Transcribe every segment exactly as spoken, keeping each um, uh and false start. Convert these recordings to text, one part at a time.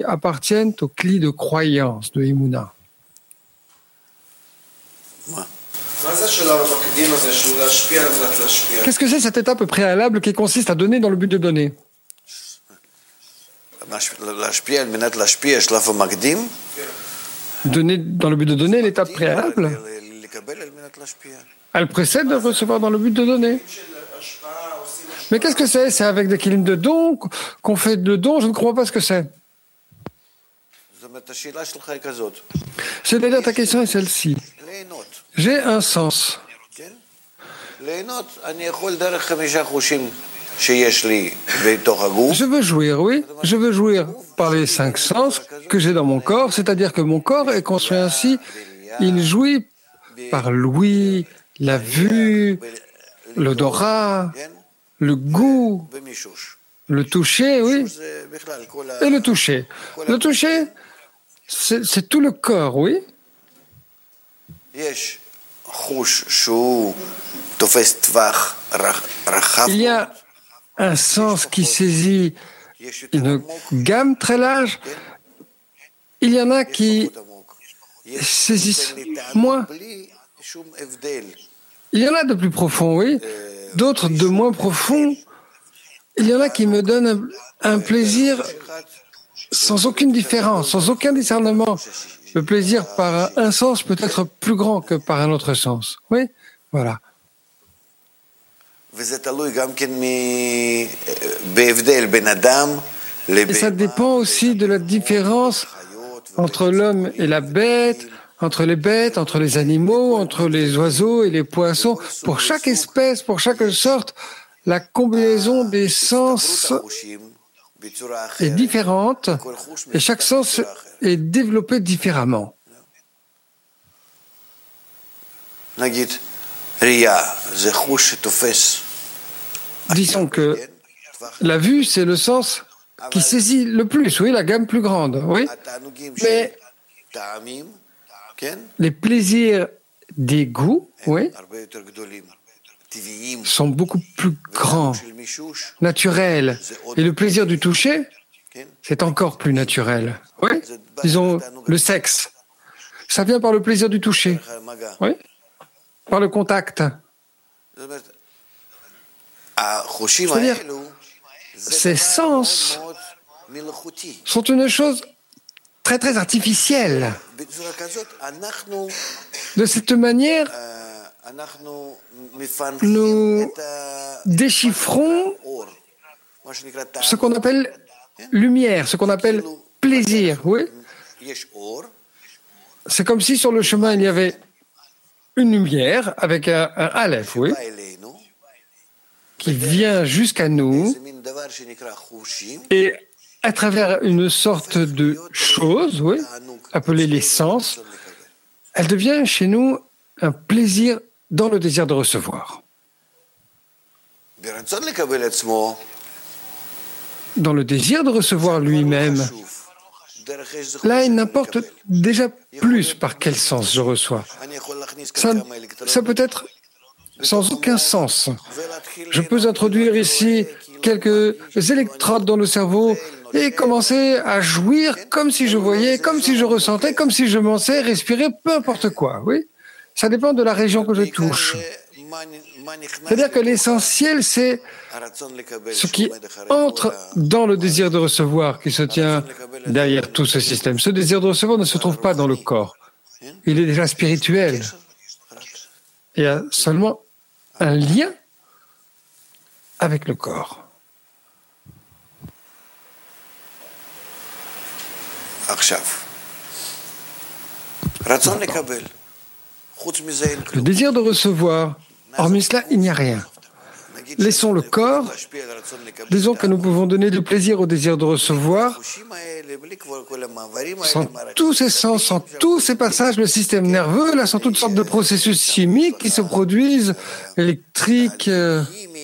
appartiennent au cli de croyance, de Emouna. Qu'est-ce que c'est cette étape préalable qui consiste à donner dans le but de donner? Donner dans le but de donner, l'étape préalable, elle précède de recevoir dans le but de donner. Mais qu'est-ce que c'est? C'est avec des kilim de dons qu'on fait de dons? Je ne comprends pas ce que c'est. C'est-à-dire, ta question est celle-ci. J'ai un sens. Je veux jouir, oui. Je veux jouir par les cinq sens que j'ai dans mon corps, c'est-à-dire que mon corps est construit ainsi. Il jouit par l'ouïe, la vue, l'odorat, le goût, le toucher, oui. Et le toucher. Le toucher, c'est, c'est tout le corps, oui. Il y a un sens qui saisit une gamme très large. Il y en a qui saisissent moins. Il y en a de plus profonds, oui. D'autres de moins profonds. Il y en a qui me donnent un, un plaisir sans aucune différence, sans aucun discernement. Le plaisir par un sens peut être plus grand que par un autre sens. Oui, voilà. Et ça dépend aussi de la différence entre l'homme et la bête, entre les bêtes, entre les animaux, entre les oiseaux et les poissons. Pour chaque espèce, pour chaque sorte, la combinaison des sens est différente et chaque sens est développé différemment. Disons que la vue, c'est le sens qui saisit le plus, oui, la gamme plus grande, oui. Mais les plaisirs des goûts, oui, sont beaucoup plus grands, naturels. Et le plaisir du toucher, c'est encore plus naturel. Oui, disons le sexe. Ça vient par le plaisir du toucher. Oui, par le contact. C'est-à-dire, ces sens sont une chose très très artificielle. De cette manière, nous déchiffrons ce qu'on appelle lumière, ce qu'on appelle plaisir. Oui. C'est comme si sur le chemin il y avait une lumière avec un, un aleph, oui, qui vient jusqu'à nous et à travers une sorte de chose, oui, appelée les sens, elle devient chez nous un plaisir dans le désir de recevoir. Dans le désir de recevoir lui-même, là, il n'importe déjà plus par quel sens je reçois. Ça, ça peut être sans aucun sens. Je peux introduire ici quelques électrodes dans le cerveau et commencer à jouir comme si je voyais, comme si je ressentais, comme si je pensais, respirer, peu importe quoi, oui. Ça dépend de la région que je touche. C'est-à-dire que l'essentiel, c'est ce qui entre dans le désir de recevoir qui se tient derrière tout ce système. Ce désir de recevoir ne se trouve pas dans le corps. Il est déjà spirituel. Il y a seulement un lien avec le corps. Le désir de recevoir, hormis cela, il n'y a rien. Laissons le corps. Disons que nous pouvons donner du plaisir au désir de recevoir. Sans tous ces sens, sans tous ces passages, le système nerveux, là, sans toutes sortes de processus chimiques qui se produisent, électriques. Euh...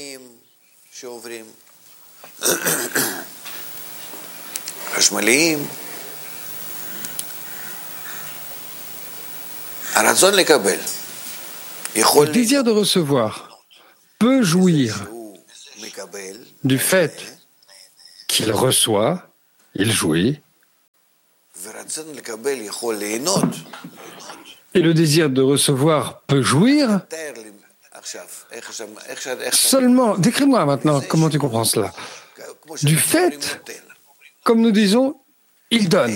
Le désir de recevoir peut jouir du fait qu'il reçoit, il jouit, Et le désir de recevoir peut jouir. Seulement, décris-moi maintenant comment tu comprends cela. Du fait, comme nous disons, il donne.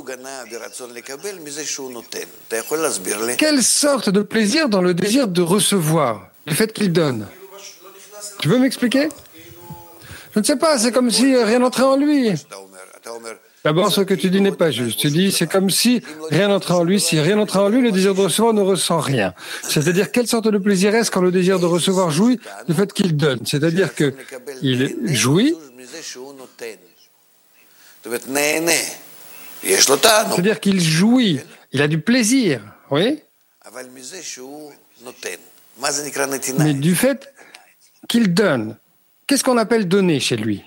Quelle sorte de plaisir dans le désir de recevoir, du fait qu'il donne? Tu veux m'expliquer? Je ne sais pas, c'est comme si rien n'entrait en lui. D'abord, ce que tu dis n'est pas juste. Tu dis, c'est comme si rien n'entrait en lui. Si rien n'entrait en lui, le désir de recevoir ne ressent rien. C'est-à-dire, quelle sorte de plaisir est-ce quand le désir de recevoir jouit du fait qu'il donne? C'est-à-dire qu'il jouit. C'est-à-dire qu'il jouit. Il a du plaisir. Oui? Mais du fait qu'il donne. Qu'est-ce qu'on appelle donner chez lui?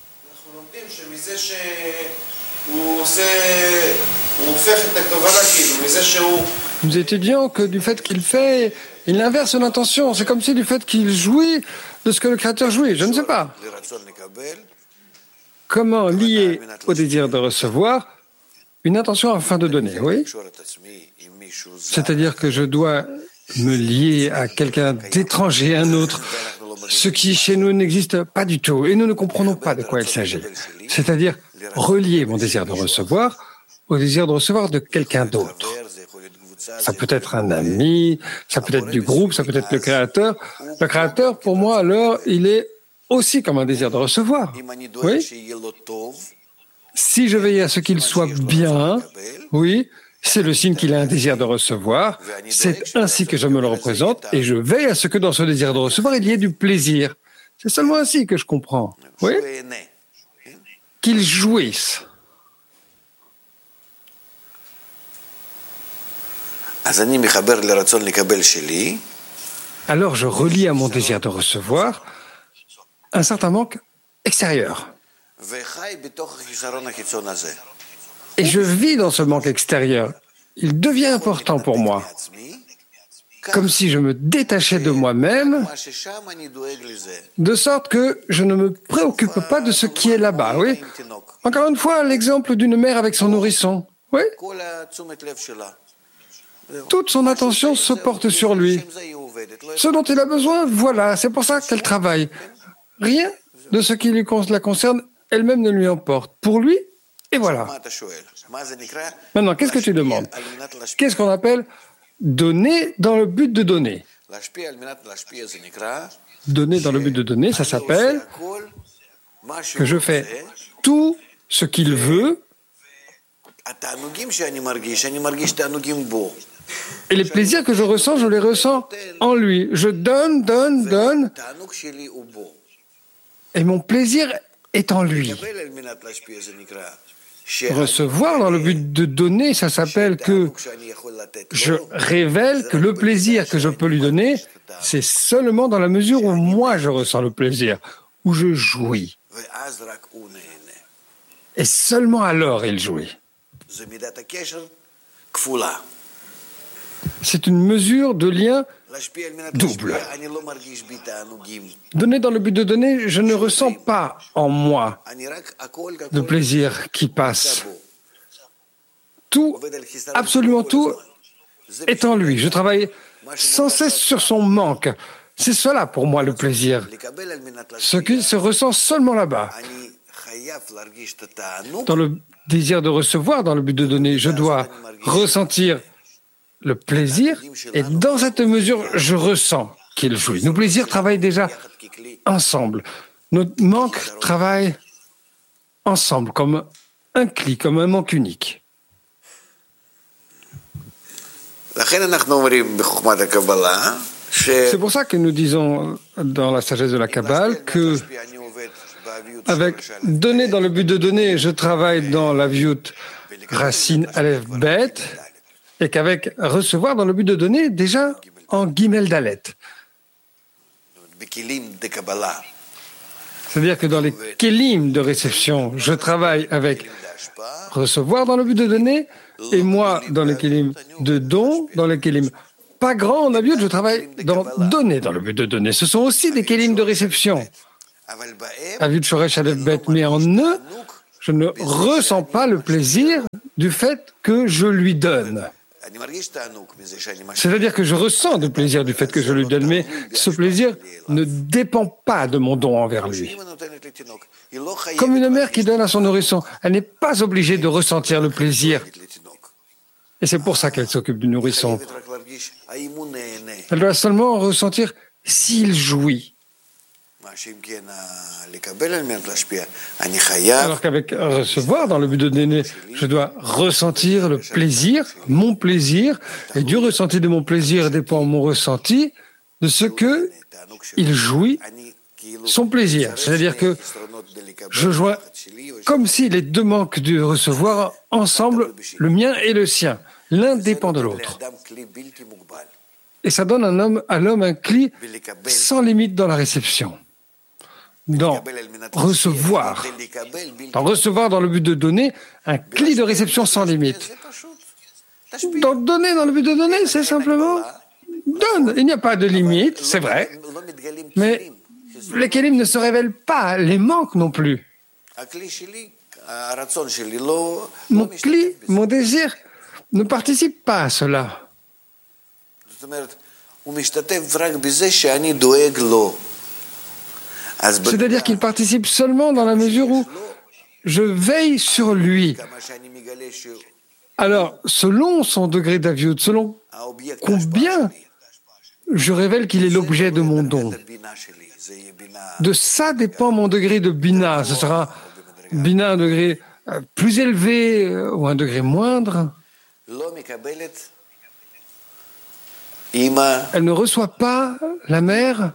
Nous étudions que du fait qu'il fait, il inverse l'intention. C'est comme si du fait qu'il jouit de ce que le Créateur jouit. Je ne sais pas. Comment lier au désir de recevoir une intention afin de donner, oui? C'est-à-dire que je dois me lier à quelqu'un d'étranger, un autre, ce qui chez nous n'existe pas du tout, et nous ne comprenons pas de quoi il s'agit. C'est-à-dire relier mon désir de recevoir au désir de recevoir de quelqu'un d'autre. Ça peut être un ami, ça peut être du groupe, ça peut être le Créateur. Le Créateur, pour moi, alors, il est aussi comme un désir de recevoir. Oui? Si je veille à ce qu'il soit bien, oui, c'est le signe qu'il a un désir de recevoir. C'est ainsi que je me le représente et je veille à ce que dans ce désir de recevoir, il y ait du plaisir. C'est seulement ainsi que je comprends. Oui? Qu'il jouisse. Alors je relie à mon désir de recevoir un certain manque extérieur. Et je vis dans ce manque extérieur. Il devient important pour moi. Comme si je me détachais de moi-même, de sorte que je ne me préoccupe pas de ce qui est là-bas. Oui. Encore une fois, l'exemple d'une mère avec son nourrisson. Oui. Toute son attention se porte sur lui. Ce dont il a besoin, voilà, c'est pour ça qu'elle travaille. Rien de ce qui lui la concerne, elle-même ne lui importe. Pour lui, et voilà. Maintenant, qu'est-ce que tu demandes? Qu'est-ce qu'on appelle donner dans le but de donner? Donner dans le but de donner, ça s'appelle que je fais tout ce qu'il veut et les plaisirs que je ressens, je les ressens en lui. Je donne, donne, donne et mon plaisir est en lui. Recevoir dans le but de donner, ça s'appelle que je révèle que le plaisir que je peux lui donner, c'est seulement dans la mesure où moi je ressens le plaisir, où je jouis. Et seulement alors il jouit. C'est une mesure de lien double. Donner dans le but de donner, je ne ressens pas en moi de plaisir qui passe. Tout, absolument tout, est en lui. Je travaille sans cesse sur son manque. C'est cela pour moi le plaisir. Ce qui se ressent seulement là-bas. Dans le désir de recevoir, dans le but de donner, je dois ressentir le plaisir, et dans cette mesure, je ressens qu'il jouit. Nos plaisirs travaillent déjà ensemble. Notre manque travaille ensemble, comme un cli, comme un manque unique. C'est pour ça que nous disons dans la sagesse de la Kabbale que avec donner dans le but de donner, je travaille dans la viout racine Aleph Bet, et qu'avec recevoir dans le but de donner, déjà en Gimel Dalet. C'est-à-dire que dans les kelim de réception, je travaille avec recevoir dans le but de donner, et moi, dans les kelim de don, dans les kelim pas grands en aviot, je travaille dans donner dans le but de donner. Ce sont aussi des kelim de réception. Aviut Shoresh Aleph Bet, mais en eux, je ne ressens pas le plaisir du fait que je lui donne. C'est-à-dire que je ressens du plaisir du fait que je lui donne, mais ce plaisir ne dépend pas de mon don envers lui. Comme une mère qui donne à son nourrisson, elle n'est pas obligée de ressentir le plaisir. Et c'est pour ça qu'elle s'occupe du nourrisson. Elle doit seulement ressentir s'il jouit. Alors qu'avec recevoir, dans le but de donner, je dois ressentir le plaisir, mon plaisir, et du ressenti de mon plaisir dépend mon ressenti de ce que il jouit son plaisir. C'est-à-dire que je joins comme si les deux manques du recevoir ensemble, le mien et le sien. L'un dépend de l'autre. Et ça donne un homme, à l'homme un cli sans limite dans la réception. Dans recevoir, dans recevoir dans le but de donner, un cli de réception sans limite. Dans donner dans le but de donner, c'est simplement donne. Il n'y a pas de limite, c'est vrai, mais les kélim ne se révèlent pas, les manques non plus. Mon cli, mon désir, ne participe pas à cela. C'est-à-dire qu'il participe seulement dans la mesure où je veille sur lui. Alors, selon son degré d'aviout, selon combien je révèle qu'il est l'objet de mon don, de ça dépend mon degré de bina. Ce sera bina un degré plus élevé ou un degré moindre. Elle ne reçoit pas, la mère,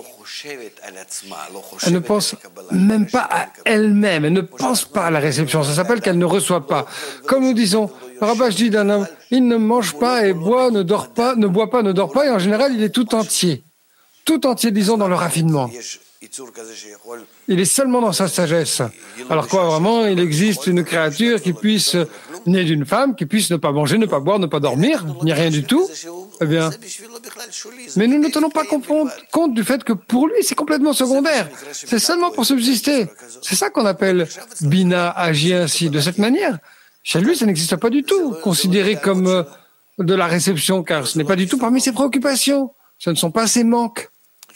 elle ne pense même pas à elle-même, elle ne pense pas à la réception, ça s'appelle qu'elle ne reçoit pas. Comme nous disons, Rabbah dit d'un homme, il ne mange pas et boit, ne dort pas, ne boit pas, ne dort pas, et en général il est tout entier. Tout entier, disons, dans le raffinement. Il est seulement dans sa sagesse. Alors quoi, vraiment, il existe une créature qui puisse, née d'une femme, qui puisse ne pas manger, ne pas boire, ne pas dormir, ni rien du tout. Eh bien, mais nous ne tenons pas compte du fait que pour lui, c'est complètement secondaire. C'est seulement pour subsister. C'est ça qu'on appelle Bina, agit ainsi, de cette manière. Chez lui, ça n'existe pas du tout, considéré comme de la réception, car ce n'est pas du tout parmi ses préoccupations. Ce ne sont pas ses manques.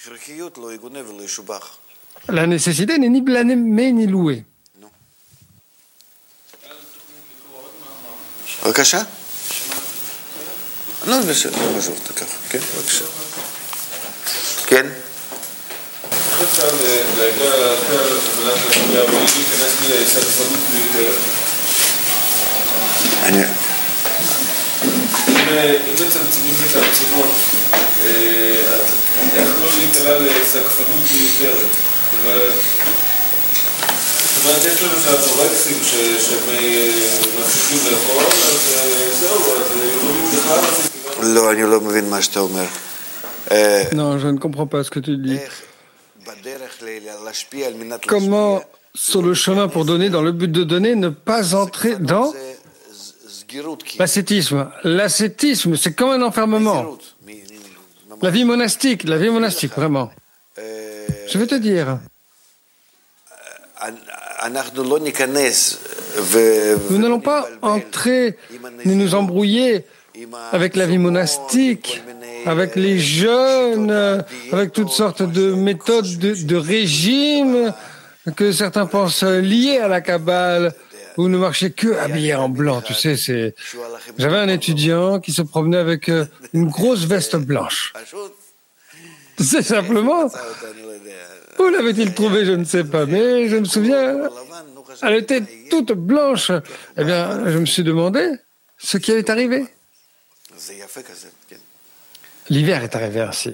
La nécessité n'est ni blâmée ni louée. בבקשה? לא, בסדר, נעזוב אותה ככה, כן? בבקשה. כן? איך אפשר להגיע להקל על מנת להגיע בלי להיכנס לסקפנות מיותרת? אני... אם מצמצמים את הרצונות, איך לא להיקלע לסקפנות מיותרת? זאת אומרת, יש לנו שהאורקסים שהם מפסיקים לאכול, אז זהו, אז יכולים בכלל... לא, אני לא מבין מה שאתה אומר. Non, je ne comprends pas ce que tu dis. Comment, sur le chemin pour donner, dans le but de donner, ne pas entrer dans l'ascétisme? L'ascétisme, c'est comme un enfermement. La vie monastique, la vie monastique, vraiment. Je vais te dire. Nous n'allons pas entrer ni nous embrouiller avec la vie monastique, avec les jeunes, avec toutes sortes de méthodes de, de régime que certains pensent liées à la Kabbale, où ne marchez que habillés en blanc. Tu sais, c'est. J'avais un étudiant qui se promenait avec une grosse veste blanche. C'est simplement. Où l'avait-il trouvé, je ne sais pas, mais je me souviens, elle était toute blanche. Eh bien, je me suis demandé ce qui allait arriver. L'hiver est arrivé ainsi.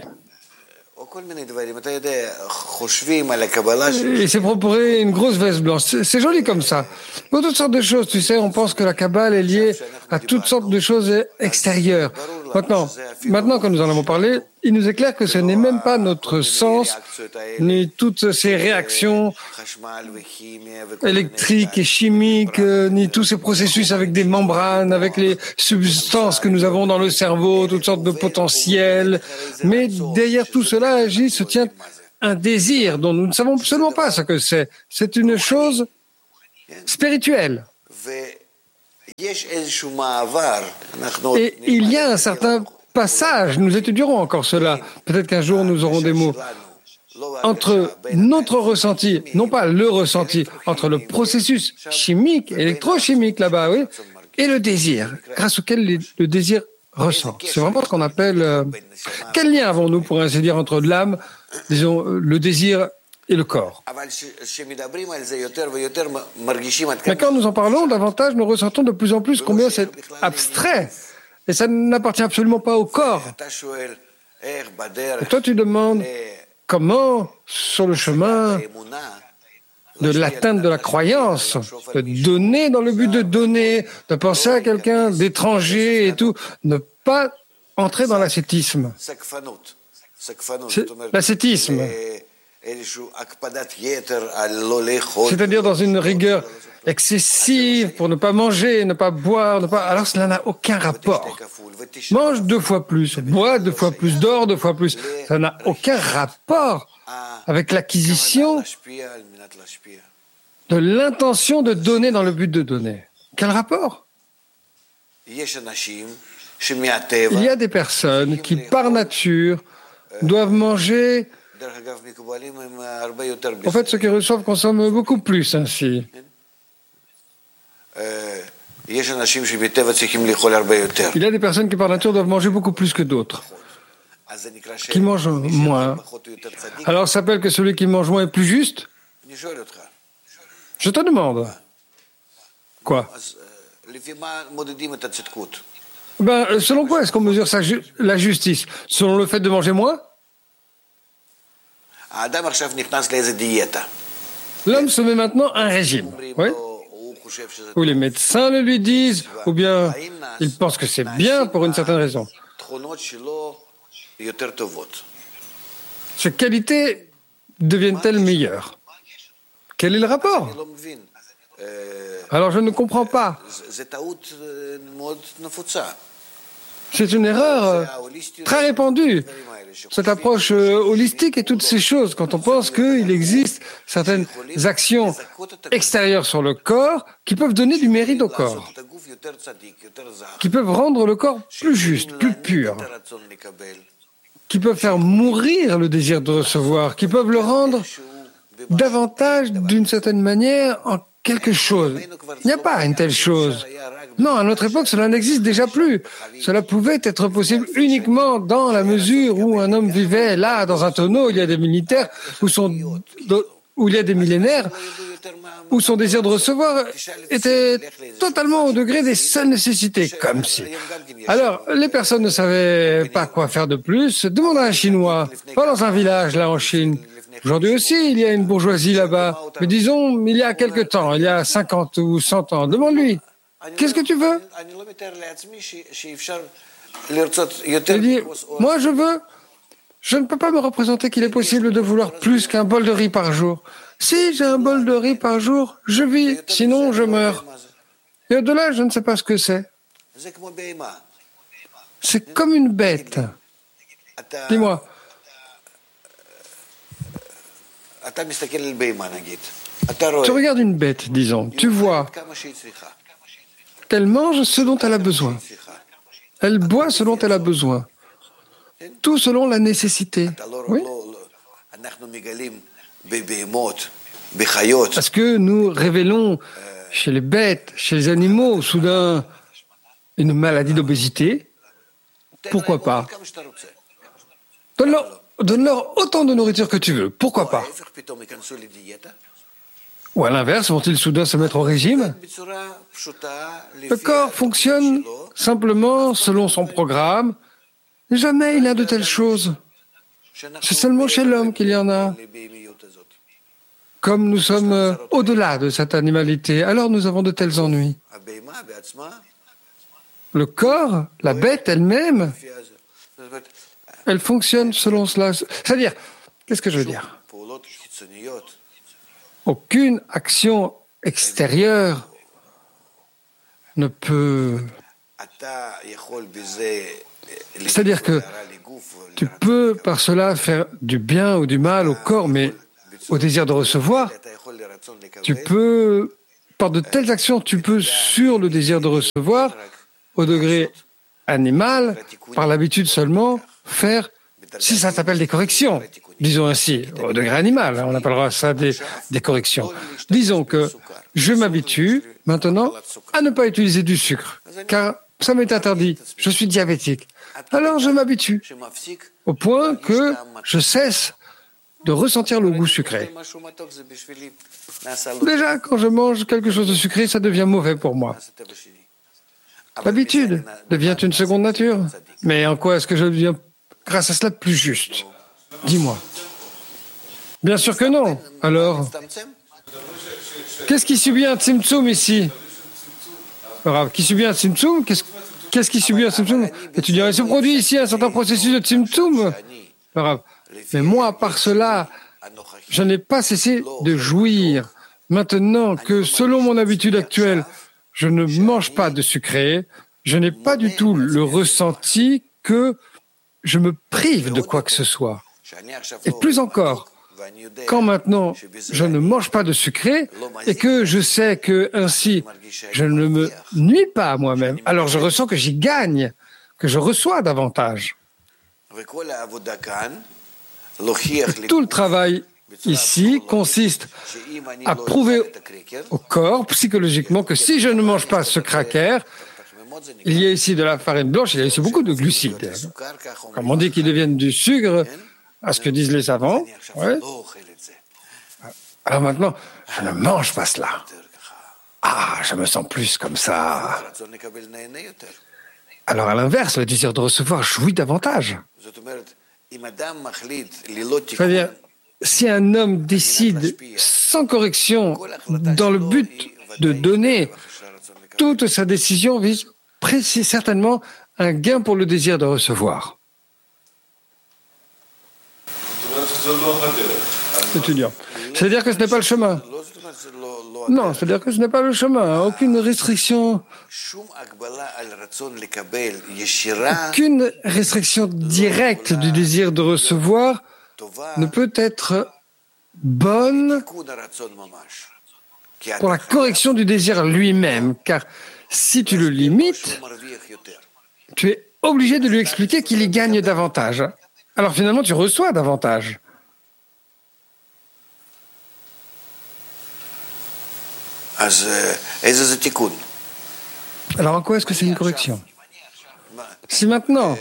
Il s'est proposé une grosse veste blanche. C'est joli comme ça. Pour toutes sortes de choses, tu sais, on pense que la Kabbale est liée à toutes sortes de choses extérieures. Maintenant, maintenant que nous en avons parlé, il nous est clair que ce n'est même pas notre sens, ni toutes ces réactions électriques et chimiques, ni tous ces processus avec des membranes, avec les substances que nous avons dans le cerveau, toutes sortes de potentiels. Mais derrière tout cela agit, se tient un désir dont nous ne savons absolument pas ce que c'est. C'est une chose spirituelle. Et il y a un certain passage, nous étudierons encore cela, peut-être qu'un jour nous aurons des mots, entre notre ressenti, non pas le ressenti, entre le processus chimique, électrochimique là-bas, oui, et le désir, grâce auquel le désir ressent. C'est vraiment ce qu'on appelle... Euh, quel lien avons-nous, pour ainsi dire, entre l'âme, disons, le désir et le corps? Mais quand nous en parlons davantage, nous ressentons de plus en plus combien c'est abstrait. Et ça n'appartient absolument pas au corps. Et toi, tu demandes comment, sur le chemin de l'atteinte de la croyance, de donner dans le but de donner, de penser à quelqu'un d'étranger et tout, ne pas entrer dans l'ascétisme. L'ascétisme. C'est-à-dire dans une rigueur excessive pour ne pas manger, ne pas boire, ne pas... alors cela n'a aucun rapport. Mange deux fois plus, bois deux fois plus, dors deux fois plus. Ça n'a aucun rapport avec l'acquisition de l'intention de donner dans le but de donner. Quel rapport? Il y a des personnes qui, par nature, doivent manger... En fait, ceux qui reçoivent consomment beaucoup plus ainsi. Il y a des personnes qui, par nature, doivent manger beaucoup plus que d'autres, qui mangent moins. Alors, ça s'appelle que celui qui mange moins est plus juste? Je te demande. Quoi? Ben, selon quoi est-ce qu'on mesure sa ju- la justice? Selon le fait de manger moins? L'homme se met maintenant un régime, oui, où les médecins le lui disent, ou bien il pense que c'est bien pour une certaine raison. Ses qualités deviennent-elles meilleures? Quel est le rapport? Alors je ne comprends pas. C'est une erreur très répandue, cette approche holistique et toutes ces choses, quand on pense qu'il existe certaines actions extérieures sur le corps qui peuvent donner du mérite au corps, qui peuvent rendre le corps plus juste, plus pur, qui peuvent faire mourir le désir de recevoir, qui peuvent le rendre davantage, d'une certaine manière, en quelque chose. Il n'y a pas une telle chose. Non, à notre époque, cela n'existe déjà plus. Cela pouvait être possible uniquement dans la mesure où un homme vivait là, dans un tonneau, il y a des militaires, où, son, où il y a des millénaires, où son désir de recevoir était totalement au degré des seules nécessités, comme si. Alors, les personnes ne savaient pas quoi faire de plus. Demande à un Chinois, pas dans un village là en Chine. Aujourd'hui aussi, il y a une bourgeoisie là-bas. Mais disons, il y a quelque temps, il y a cinquante ou cent ans. Demande-lui. Qu'est-ce que tu veux? Il dit, moi je veux, je ne peux pas me représenter qu'il est possible de vouloir plus qu'un bol de riz par jour. Si j'ai un bol de riz par jour, je vis, sinon je meurs. Et au-delà, je ne sais pas ce que c'est. C'est comme une bête. Dis-moi. Tu regardes une bête, disons, tu vois qu'elle mange ce dont elle a besoin. Elle boit ce dont elle a besoin. Tout selon la nécessité. Oui. Est-ce que nous révélons chez les bêtes, chez les animaux, soudain, une maladie d'obésité? Pourquoi pas? Donne-leur, donne-leur autant de nourriture que tu veux. Pourquoi pas? Ou à l'inverse, vont-ils soudain se mettre au régime? Le corps fonctionne simplement selon son programme. Jamais il y a de telles choses. C'est seulement chez l'homme qu'il y en a. Comme nous sommes au-delà de cette animalité, alors nous avons de tels ennuis. Le corps, la bête elle-même, elle fonctionne selon cela. C'est-à-dire, qu'est-ce que je veux dire? Aucune action extérieure ne peut... C'est-à-dire que tu peux par cela faire du bien ou du mal au corps, mais au désir de recevoir, tu peux par de telles actions, tu peux, sur le désir de recevoir, au degré animal, par l'habitude seulement, faire, si ça s'appelle des corrections, disons ainsi, au degré animal, on appellera ça des, des corrections. Disons que je m'habitue maintenant à ne pas utiliser du sucre, car ça m'est interdit, je suis diabétique. Alors je m'habitue, au point que je cesse de ressentir le goût sucré. Déjà, quand je mange quelque chose de sucré, ça devient mauvais pour moi. L'habitude devient une seconde nature. Mais en quoi est-ce que je deviens, grâce à cela, plus juste? Dis-moi. Bien sûr que non. Alors, qu'est-ce qui subit un tzimtzum ici? Alors, qui subit un tzimtzum? Qu'est-ce, qu'est-ce qui subit un tzimtzum? Et tu dirais, il se produit ici un certain processus de tzimtzum. Alors, mais moi, par cela, je n'ai pas cessé de jouir. Maintenant que, selon mon habitude actuelle, je ne mange pas de sucré, je n'ai pas du tout le ressenti que je me prive de quoi que ce soit. Et plus encore, quand maintenant je ne mange pas de sucré et que je sais que ainsi je ne me nuis pas à moi-même, alors je ressens que j'y gagne, que je reçois davantage. Et tout le travail ici consiste à prouver au corps psychologiquement que si je ne mange pas ce cracker, il y a ici de la farine blanche, il y a ici beaucoup de glucides. Comme on dit qu'ils deviennent du sucre, à ce que disent les savants. Ouais. Alors maintenant, je ne mange pas cela. Ah, je me sens plus comme ça. Alors à l'inverse, le désir de recevoir jouit davantage. C'est-à-dire, si un homme décide sans correction, dans le but de donner, toute sa décision vise précis, certainement un gain pour le désir de recevoir. Étudiant. C'est-à-dire que ce n'est pas le chemin. Non, c'est-à-dire que ce n'est pas le chemin. Aucune restriction, aucune restriction directe du désir de recevoir ne peut être bonne pour la correction du désir lui-même, car si tu le limites, tu es obligé de lui expliquer qu'il y gagne davantage. Alors finalement, tu reçois davantage. Alors en quoi est-ce que c'est une correction? Si maintenant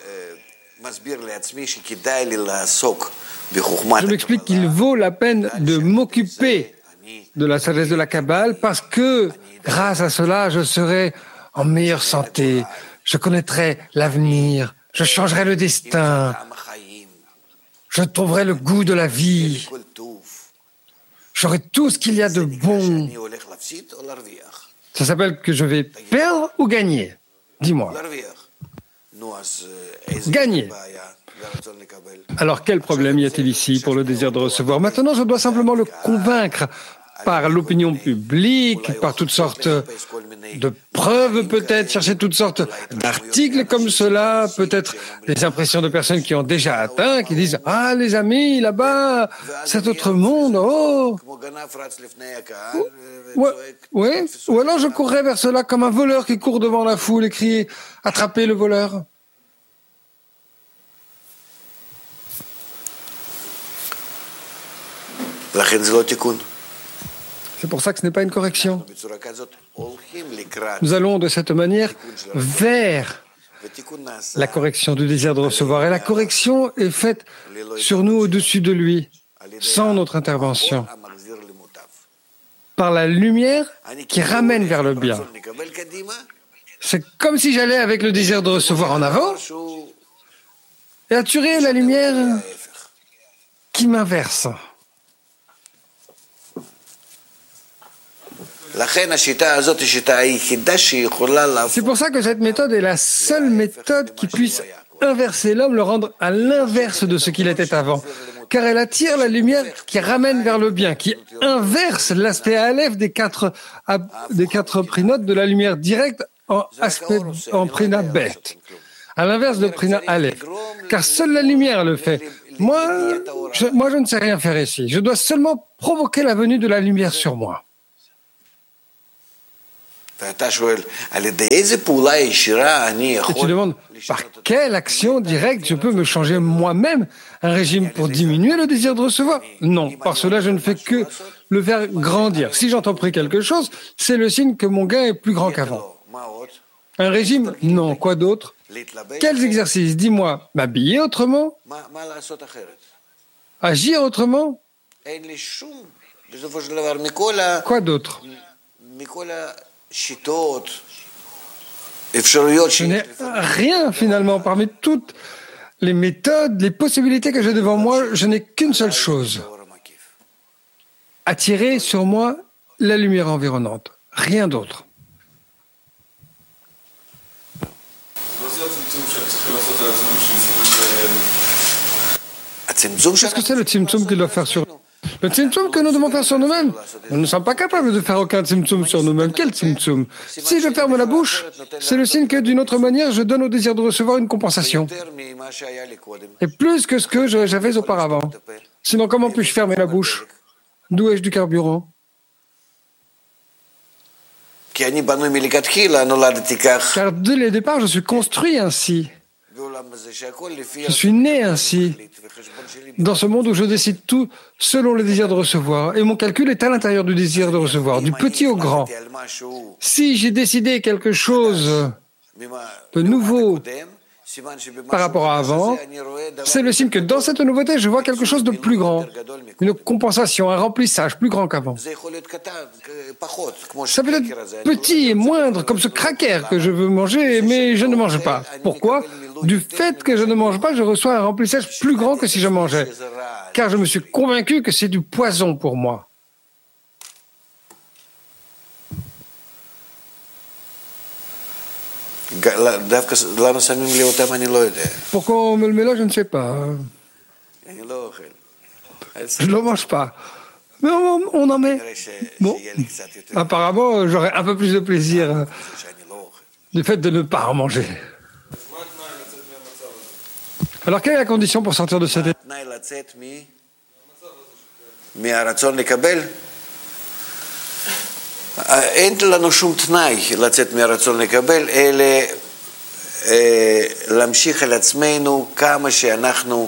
je m'explique qu'il vaut la peine de m'occuper de la sagesse de la Kabbale parce que grâce à cela, je serai en meilleure santé, je connaîtrai l'avenir, je changerai le destin, je trouverai le goût de la vie, j'aurai tout ce qu'il y a de bon. Ça s'appelle que je vais perdre ou gagner? Dis-moi. Gagner. Alors quel problème y a-t-il ici pour le désir de recevoir? Maintenant, je dois simplement le convaincre par l'opinion publique, par toutes sortes de preuves peut-être, chercher toutes sortes d'articles comme cela, peut-être des impressions de personnes qui ont déjà atteint, qui disent « Ah, les amis, là-bas, cet autre monde, oh !» Ouais, ouais. Ou alors je courrais vers cela comme un voleur qui court devant la foule et crie « Attrapez le voleur !» C'est pour ça que ce n'est pas une correction. Nous allons de cette manière vers la correction du désir de recevoir. Et la correction est faite sur nous au-dessus de lui, sans notre intervention, par la lumière qui ramène vers le bien. C'est comme si j'allais avec le désir de recevoir en avant et attirer la lumière qui m'inverse. C'est pour ça que cette méthode est la seule méthode qui puisse inverser l'homme, le rendre à l'inverse de ce qu'il était avant. Car elle attire la lumière qui ramène vers le bien, qui inverse l'aspect aleph des quatre, des quatre prinotes de la lumière directe en, aspect, en prina bet, à l'inverse de prina aleph. Car seule la lumière le fait. Moi je, moi, je ne sais rien faire ici. Je dois seulement provoquer la venue de la lumière sur moi. Et tu demandes, par quelle action directe je peux me changer moi-même un régime pour diminuer le désir de recevoir? Non, par cela je ne fais que le faire grandir. Si j'entreprends quelque chose, c'est le signe que mon gain est plus grand qu'avant. Un régime? Non. Quoi d'autre? Quels exercices? Dis-moi. M'habiller autrement? Agir autrement? Quoi d'autre? Je n'ai rien finalement. Parmi toutes les méthodes, les possibilités que j'ai devant moi, je n'ai qu'une seule chose. Attirer sur moi la lumière environnante. Rien d'autre. Qu'est-ce que c'est le tzimtzum qu'il doit faire sur nous? Le tzimtzum que nous devons faire sur nous-mêmes. Nous ne sommes pas capables de faire aucun tzimtzum sur nous-mêmes. Quel tzimtzum? Si je ferme la bouche, c'est le signe que d'une autre manière, je donne au désir de recevoir une compensation. Et plus que ce que j'avais auparavant. Sinon, comment puis-je fermer la bouche? D'où ai-je du carburant? Car dès le départ, je suis construit ainsi. Je suis né ainsi, dans ce monde où je décide tout selon le désir de recevoir. Et mon calcul est à l'intérieur du désir de recevoir, du petit au grand. Si j'ai décidé quelque chose de nouveau par rapport à avant, c'est le signe que dans cette nouveauté, je vois quelque chose de plus grand, une compensation, un remplissage plus grand qu'avant. Ça peut être petit et moindre, comme ce cracker que je veux manger, mais je ne mange pas. Pourquoi? Du fait que je ne mange pas, je reçois un remplissage plus grand que si je mangeais, car je me suis convaincu que c'est du poison pour moi. Pourquoi on me le met là, je ne sais pas. Je ne le mange pas. Mais on, on en met. Bon, apparemment, j'aurais un peu plus de plaisir du fait de ne pas en manger. Alors, quelle est la condition pour sortir de cet état? אין לנו שום תנאי לצאת מהרצון לקבל, אלא להמשיך על עצמנו כמה שאנחנו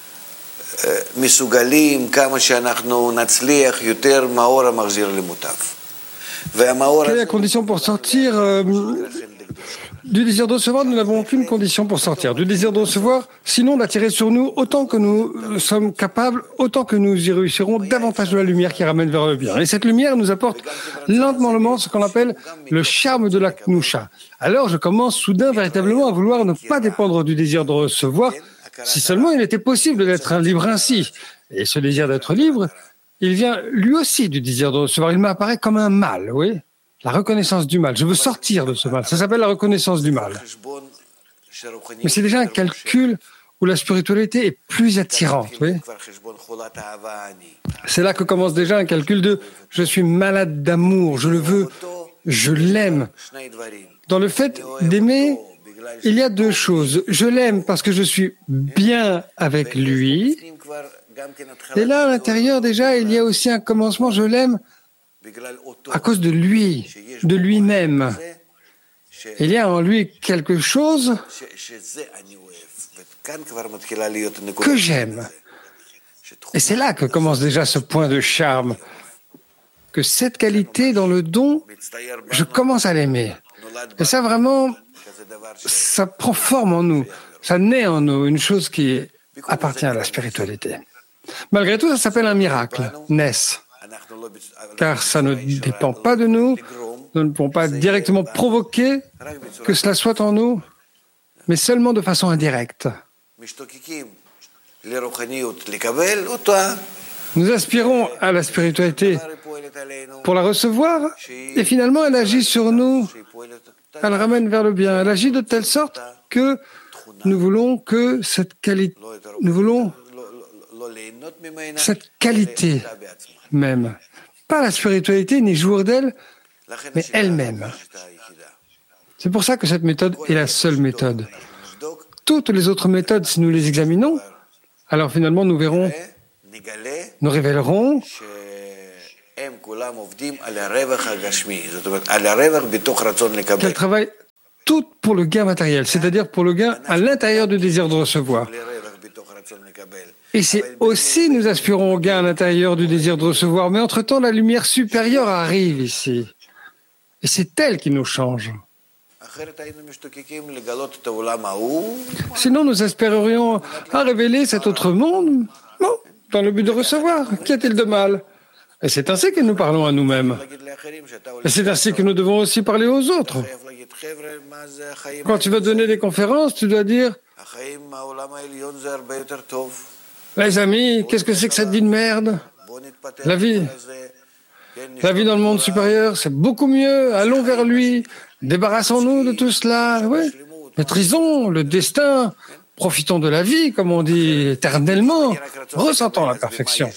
מסוגלים, כמה שאנחנו נצליח יותר מהאור המחזיר למוטב. Quelle est la condition pour sortir euh, du désir de recevoir? Nous n'avons aucune condition pour sortir du désir de recevoir, sinon d'attirer sur nous autant que nous sommes capables, autant que nous y réussirons, davantage de la lumière qui ramène vers le bien. Et cette lumière nous apporte lentement ce qu'on appelle le charme de la Knusha. Alors je commence soudain véritablement à vouloir ne pas dépendre du désir de recevoir, si seulement il était possible d'être libre ainsi. Et ce désir d'être libre, il vient lui aussi du désir de recevoir. Il m'apparaît comme un mal, oui. La reconnaissance du mal. Je veux sortir de ce mal. Ça s'appelle la reconnaissance du mal. Mais c'est déjà un calcul où la spiritualité est plus attirante, oui. C'est là que commence déjà un calcul de « je suis malade d'amour, je le veux, je l'aime ». Dans le fait d'aimer, il y a deux choses. Je l'aime parce que je suis bien avec lui. Et là, à l'intérieur, déjà, il y a aussi un commencement. Je l'aime à cause de lui, de lui-même. Il y a en lui quelque chose que j'aime. Et c'est là que commence déjà ce point de charme, que cette qualité dans le don, je commence à l'aimer. Et ça, vraiment, ça prend forme en nous, ça naît en nous, une chose qui appartient à la spiritualité. Malgré tout, ça s'appelle un miracle, naisse, car ça ne dépend pas de nous, nous ne pouvons pas directement provoquer que cela soit en nous, mais seulement de façon indirecte. Nous aspirons à la spiritualité pour la recevoir, et finalement elle agit sur nous, elle ramène vers le bien, elle agit de telle sorte que nous voulons que cette qualité, nous voulons cette qualité même, pas la spiritualité ni jouir d'elle, mais elle-même. C'est pour ça que cette méthode est la seule méthode. Toutes les autres méthodes, si nous les examinons, alors finalement nous verrons, nous révélerons qu'elle travaille tout pour le gain matériel, c'est-à-dire pour le gain à l'intérieur du désir de recevoir. Et c'est aussi, nous aspirons au gain à l'intérieur du désir de recevoir, mais entre-temps, la lumière supérieure arrive ici. Et c'est elle qui nous change. Sinon, nous espérerions à révéler cet autre monde, bon, dans le but de recevoir. Qu'y a-t-il de mal? Et c'est ainsi que nous parlons à nous-mêmes. Et c'est ainsi que nous devons aussi parler aux autres. Quand tu vas donner des conférences, tu dois dire: les amis, qu'est-ce que c'est que cette vie de merde? La vie, la vie dans le monde supérieur, c'est beaucoup mieux. Allons vers lui. Débarrassons-nous de tout cela. Oui. Maîtrisons le destin. Profitons de la vie, comme on dit, éternellement. Ressentons la perfection.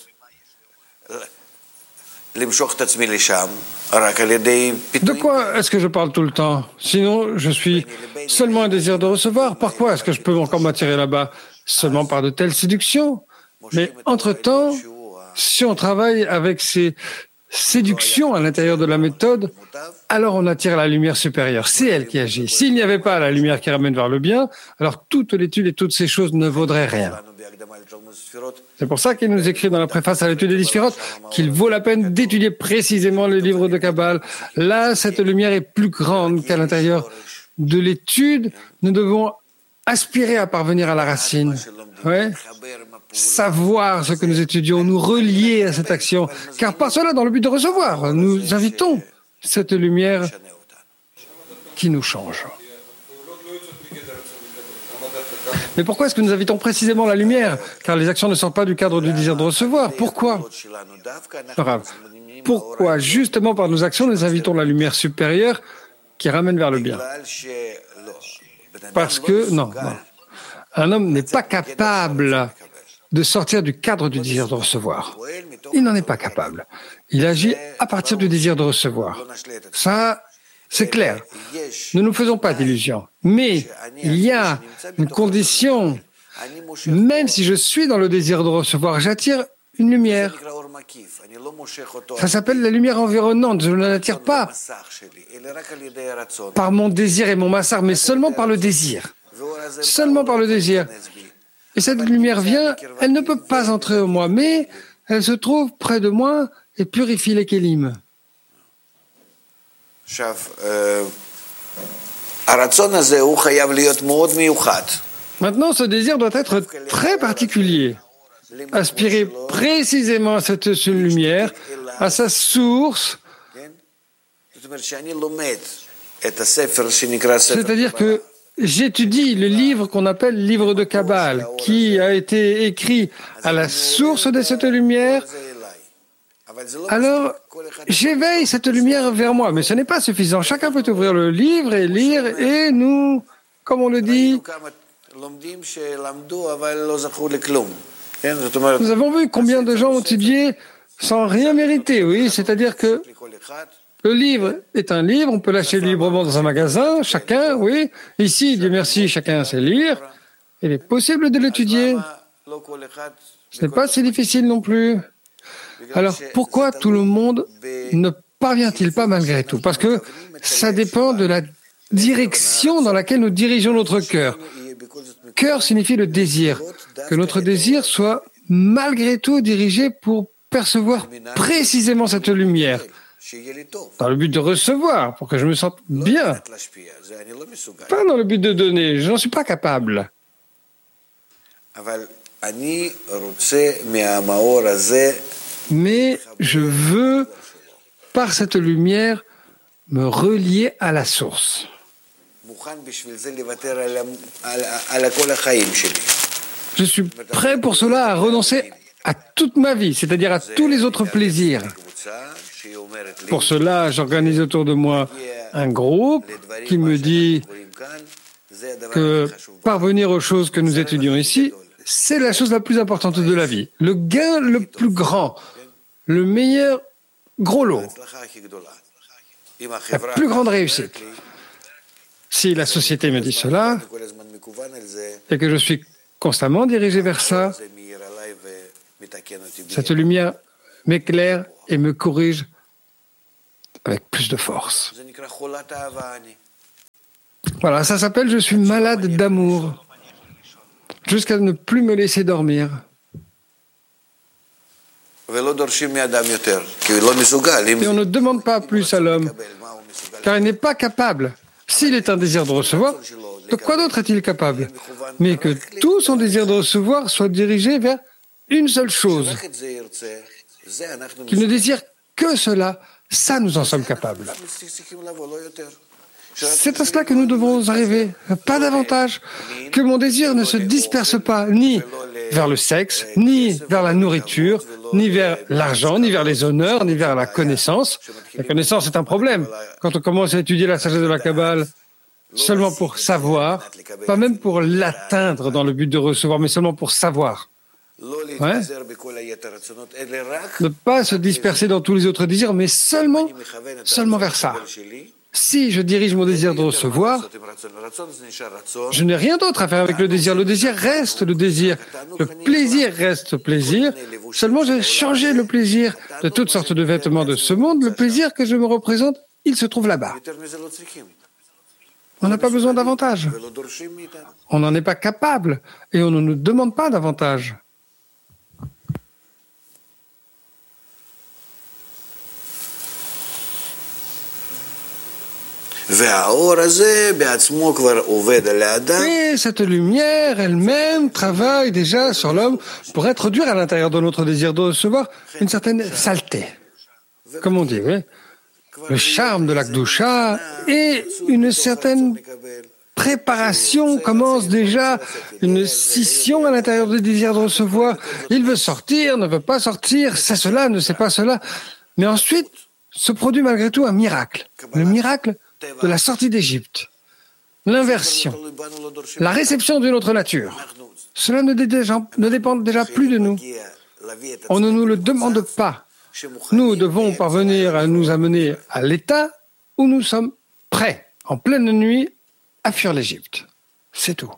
De quoi est-ce que je parle tout le temps? Sinon, je suis seulement un désir de recevoir. Par quoi est-ce que je peux encore m'attirer là-bas? Seulement par de telles séductions. Mais entre-temps, si on travaille avec ces séductions à l'intérieur de la méthode, alors on attire la lumière supérieure. C'est elle qui agit. S'il n'y avait pas la lumière qui ramène vers le bien, alors toute l'étude et toutes ces choses ne vaudraient rien. C'est pour ça qu'il nous écrit dans la préface à l'étude des Sphirot qu'il vaut la peine d'étudier précisément les livres de Kabbale. Là, cette lumière est plus grande qu'à l'intérieur de l'étude. Nous devons aspirer à parvenir à la racine. Ouais. Savoir ce que nous étudions, nous relier à cette action, car par cela, dans le but de recevoir, nous invitons cette lumière qui nous change. Mais pourquoi est-ce que nous invitons précisément la lumière? Car les actions ne sortent pas du cadre du désir de recevoir. Pourquoi? Bravo. Pourquoi, justement par nos actions, nous invitons la lumière supérieure qui ramène vers le bien? Parce que, non, non. Un homme n'est pas capable de sortir du cadre du désir de recevoir. Il n'en est pas capable. Il agit à partir du désir de recevoir. Ça, c'est clair. Ne nous faisons pas d'illusions. Mais il y a une condition. Même si je suis dans le désir de recevoir, j'attire une lumière. Ça s'appelle la lumière environnante. Je ne l'attire pas par mon désir et mon massar, mais seulement par le désir. Seulement par le désir. Et cette lumière vient, elle ne peut pas entrer en moi, mais elle se trouve près de moi et purifie les kélim. Maintenant, ce désir doit être très particulier. Aspirer précisément à cette lumière, à sa source. C'est-à-dire que j'étudie le livre qu'on appelle livre de Kabbale, qui a été écrit à la source de cette lumière. Alors, j'éveille cette lumière vers moi, mais ce n'est pas suffisant. Chacun peut ouvrir le livre et lire, et nous, comme on le dit, nous avons vu combien de gens ont étudié sans rien mériter, oui, c'est-à-dire que le livre est un livre, on peut l'acheter librement dans un magasin, chacun, oui. Ici, Dieu merci, chacun sait lire. Il est possible de l'étudier. Ce n'est pas si difficile non plus. Alors, pourquoi tout le monde ne parvient-il pas malgré tout? Parce que ça dépend de la direction dans laquelle nous dirigeons notre cœur. Cœur signifie le désir. Que notre désir soit malgré tout dirigé pour percevoir précisément cette lumière. Dans le but de recevoir, pour que je me sente bien. Pas dans le but de donner, je n'en suis pas capable. Mais je veux, par cette lumière, me relier à la source. Je suis prêt pour cela à renoncer à toute ma vie, c'est-à-dire à tous les autres plaisirs. Pour cela, j'organise autour de moi un groupe qui me dit que parvenir aux choses que nous étudions ici, c'est la chose la plus importante de la vie. Le gain le plus grand, le meilleur gros lot, la plus grande réussite. Si la société me dit cela, et que je suis constamment dirigé vers ça, cette lumière m'éclaire et me corrige avec plus de force. Voilà, ça s'appelle « Je suis malade d'amour » jusqu'à ne plus me laisser dormir. Et on ne demande pas plus à l'homme, car il n'est pas capable. S'il est un désir de recevoir, de quoi d'autre est-il capable? Mais que tout son désir de recevoir soit dirigé vers une seule chose, qu'il ne désire que cela, ça nous en sommes capables. C'est à cela que nous devons arriver, pas davantage, que mon désir ne se disperse pas, ni vers le sexe, ni vers la nourriture, ni vers l'argent, ni vers les honneurs, ni vers la connaissance. La connaissance est un problème. Quand on commence à étudier la sagesse de la Kabbale, seulement pour savoir, pas même pour l'atteindre dans le but de recevoir, mais seulement pour savoir. Ouais. Ne pas se disperser dans tous les autres désirs, mais seulement, seulement vers ça. Si je dirige mon désir de recevoir, je n'ai rien d'autre à faire avec le désir. Le désir reste le désir. Le plaisir reste plaisir. Seulement, j'ai changé le plaisir de toutes sortes de vêtements de ce monde. Le plaisir que je me représente, il se trouve là-bas. On n'a pas besoin davantage. On n'en est pas capable et on ne nous demande pas davantage. Et cette lumière elle-même travaille déjà sur l'homme pour introduire à l'intérieur de notre désir de recevoir une certaine saleté. Comme on dit, oui. Le charme de l'Akdoucha et une certaine préparation commence déjà, une scission à l'intérieur du désir de recevoir. Il veut sortir, ne veut pas sortir, c'est cela, ne sait pas cela. Mais ensuite se produit malgré tout un miracle. Le miracle de la sortie d'Égypte, l'inversion, la réception d'une autre nature. Cela ne, déjà, ne dépend déjà plus de nous. On ne nous le demande pas. Nous devons parvenir à nous amener à l'état où nous sommes prêts, en pleine nuit, à fuir l'Égypte. C'est tout.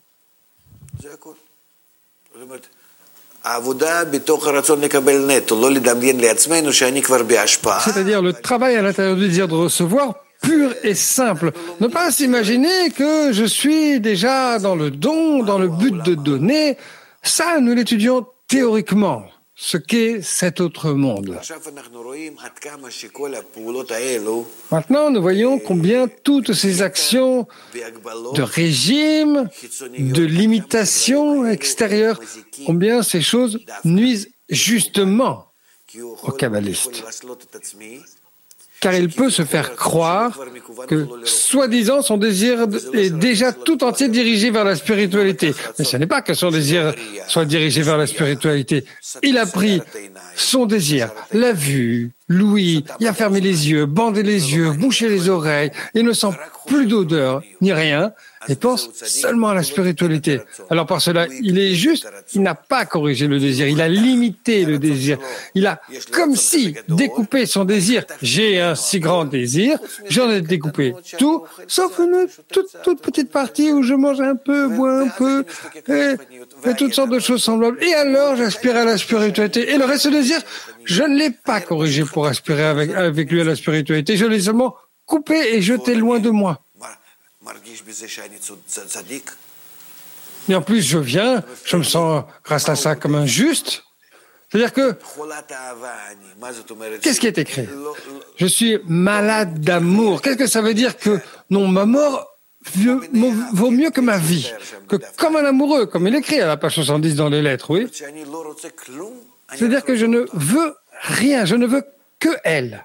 C'est-à-dire le travail à l'intérieur du désir de recevoir, pur et simple. Ne pas s'imaginer que je suis déjà dans le don, dans le but de donner. Ça, nous l'étudions théoriquement, ce qu'est cet autre monde. Maintenant, nous voyons combien toutes ces actions de régime, de limitation extérieure, combien ces choses nuisent justement aux kabbalistes. Car il peut se faire croire que, soi-disant, son désir est déjà tout entier dirigé vers la spiritualité. Mais ce n'est pas que son désir soit dirigé vers la spiritualité. Il a pris son désir, l'a vue, l'ouïe, il a fermé les yeux, bandé les yeux, bouché les oreilles, il ne sent plus d'odeur, ni rien, et pense seulement à la spiritualité. Alors par cela, il est juste, il n'a pas corrigé le désir, il a limité le désir. Il a comme si découpé son désir. J'ai un si grand désir, j'en ai découpé tout, sauf une toute, toute petite partie où je mange un peu, bois un peu, et, et toutes sortes de choses semblables. Et alors, j'aspire à la spiritualité. Et le reste du désir, je ne l'ai pas corrigé pour aspirer avec, avec lui à la spiritualité. Je l'ai seulement coupé et jeté loin de moi. Et en plus, je viens, je me sens, grâce à ça, comme un juste. C'est-à-dire que, qu'est-ce qui est écrit? Je suis malade d'amour. Qu'est-ce que ça veut dire que, non, ma mort vaut mieux que ma vie? Que comme un amoureux, comme il écrit à la page soixante-dix dans les lettres, oui. C'est-à-dire que je ne veux rien, je ne veux que elle.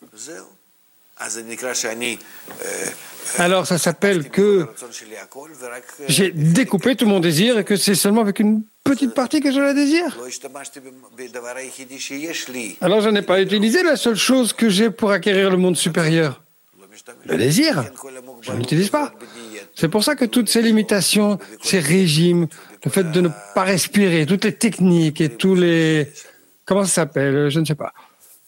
Alors ça s'appelle que j'ai découpé tout mon désir et que c'est seulement avec une petite partie que je la désire. Alors je n'ai pas utilisé la seule chose que j'ai pour acquérir le monde supérieur. Le désir, je ne l'utilise pas. C'est pour ça que toutes ces limitations, ces régimes, le fait de ne pas respirer, toutes les techniques et tous les... Comment ça s'appelle? Je ne sais pas.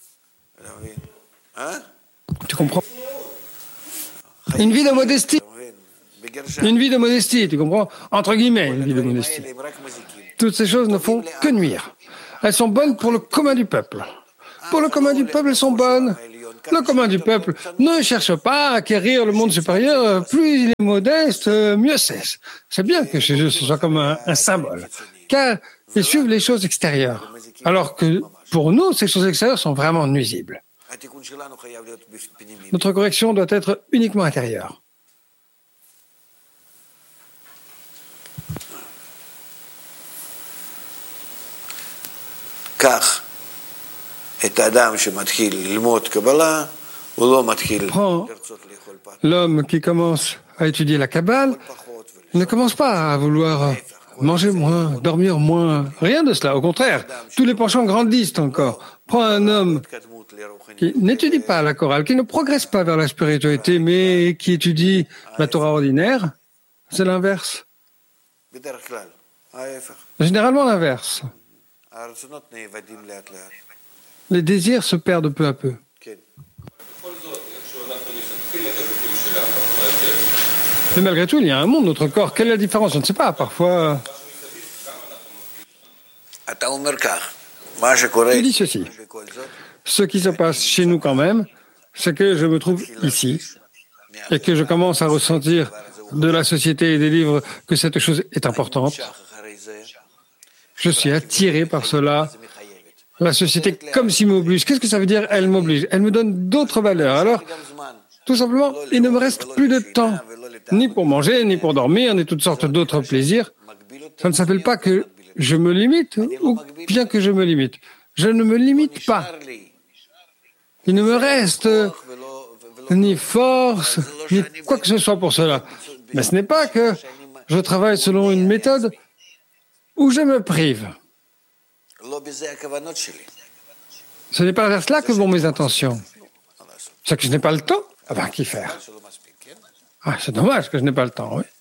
Tu comprends? Une vie de modestie. Une vie de modestie, tu comprends? Entre guillemets, une vie de modestie. Toutes ces choses ne font que nuire. Elles sont bonnes pour le commun du peuple. pour le commun du peuple sont bonnes. Le commun du peuple ne cherche pas à acquérir le monde supérieur. Plus il est modeste, mieux c'est. C'est bien que chez eux ce soit comme un, un symbole, car ils suivent les choses extérieures, alors que pour nous, ces choses extérieures sont vraiment nuisibles. Notre correction doit être uniquement intérieure. Prends l'homme qui commence à étudier la Kabbale, il ne commence pas à vouloir manger moins, dormir moins, rien de cela. Au contraire, tous les penchants grandissent encore. Prends un homme qui n'étudie pas la chorale, qui ne progresse pas vers la spiritualité, mais qui étudie la Torah ordinaire, c'est l'inverse. Généralement l'inverse. Les désirs se perdent peu à peu. Mais malgré tout, il y a un monde, notre corps. Quelle est la différence? Je ne sais pas. Parfois, il dit ceci. Ce qui se passe chez nous quand même, c'est que je me trouve ici et que je commence à ressentir de la société et des livres que cette chose est importante. Je suis attiré par cela. La société comme s'il m'oblige. Qu'est-ce que ça veut dire, elle m'oblige? Elle me donne d'autres valeurs. Alors, tout simplement, il ne me reste plus de temps, ni pour manger, ni pour dormir, ni toutes sortes d'autres plaisirs. Ça ne s'appelle pas que je me limite, ou bien que je me limite. Je ne me limite pas. Il ne me reste ni force, ni quoi que ce soit pour cela. Mais ce n'est pas que je travaille selon une méthode où je me prive. Ce n'est pas vers cela que vont mes intentions. C'est que je n'ai pas le temps. Ah ben, qu'y faire? Ah, c'est dommage que je n'ai pas le temps, oui.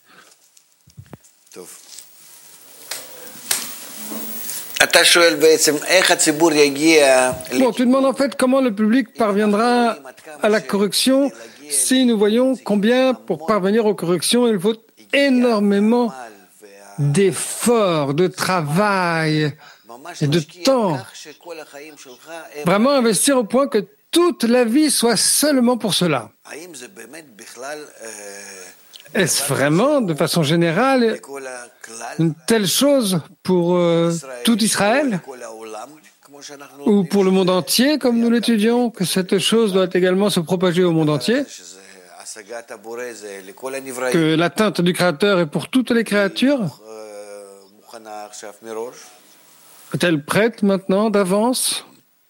Bon, tu demandes en fait comment le public parviendra à la correction si nous voyons combien, pour parvenir aux corrections, il faut énormément d'efforts, de travail et de temps. Vraiment investir au point que toute la vie soit seulement pour cela. Est-ce vraiment, de façon générale, une telle chose pour euh, tout Israël ou pour le monde entier, comme nous l'étudions, que cette chose doit également se propager au monde entier, que l'atteinte du Créateur est pour toutes les créatures? Est-elle prête maintenant d'avance?